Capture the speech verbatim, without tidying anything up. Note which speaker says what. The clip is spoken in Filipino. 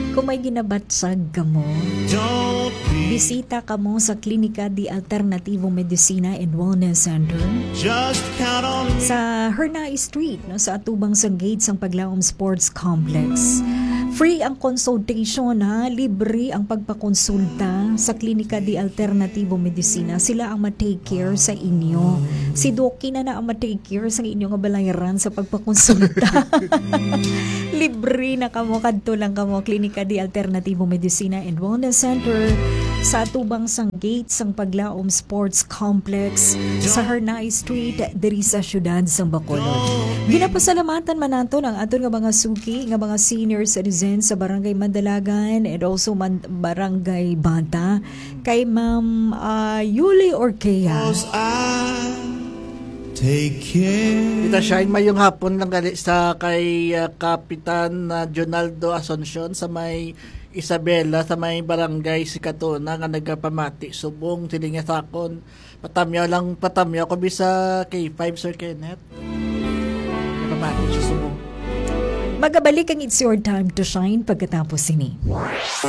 Speaker 1: Kung may ginabatsag ka mo, bisita ka mo sa Klinika di Alternativo Medicina and Wellness Center sa Hernay Street, no, sa atubang sa gates ng Paglaom Sports Complex. Free ang consultation, ha? Libre ang pagpakonsulta sa Klinika di Alternativo Medicina. Sila ang ma-take care sa inyo. Si Doki na na ang ma-take care sa inyo nga balayaran sa pagpakonsulta. Libre na kamo, kadto lang kamo Klinika di Alternativo Medicina and Wellness Center sa atubang sang gates ng Paglaom Sports Complex sa Hernay Street diri sa syudad sang Bacolod. Ginapasalamatan man nato ang aton nga mga suki nga mga senior citizens sa Barangay Mandalagan and also Man- Barangay Banta kay Ma'am uh, Yuli Orkea.
Speaker 2: Take care.
Speaker 3: Ita shine mayong hapon lang gali sa kay uh, Kapitan uh, Jonaldo Asuncion sa may Isabela sa may barangay si Katuna nga nagapamati subong silinga sakon. Patamyaw lang patamyaw ko bisa K five Sir Kenneth. Pamati sa subong.
Speaker 1: Magabalik ang It's Your Time to Shine pagkatapos ini.